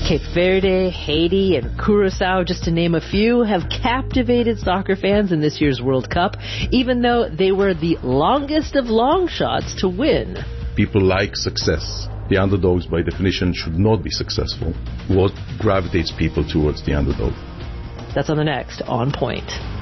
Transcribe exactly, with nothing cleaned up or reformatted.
Cape Verde, Haiti, and Curacao, just to name a few, have captivated soccer fans in this year's World Cup, even though they were the longest of long shots to win. People like success. The underdogs, by definition, should not be successful. What gravitates people towards the underdog? That's on the next On Point.